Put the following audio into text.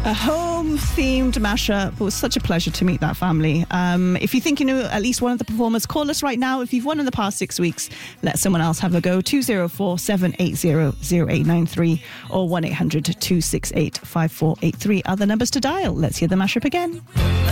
A home-themed mashup. It was such a pleasure to meet that family. If you think you know at least one of the performers, call us right now. If you've won in the past 6 weeks, let someone else have a go. 204-780-0893 or 1-800-268-5483 are the numbers to dial. Let's hear the mashup again.